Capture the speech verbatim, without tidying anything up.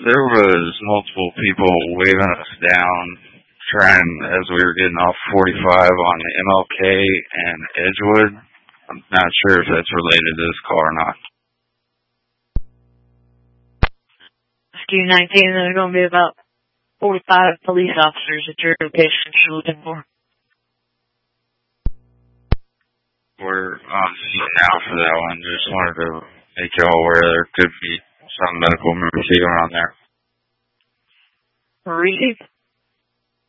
there was multiple people waving us down, trying as we were getting off forty-five on M L K and Edgewood. I'm not sure if that's related to this car or not. Q nineteen, there's going to be about forty-five police officers at your location you're looking for. We're on scene now for that one. Just wanted to make y'all aware there could be some medical emergency going on there. Receive.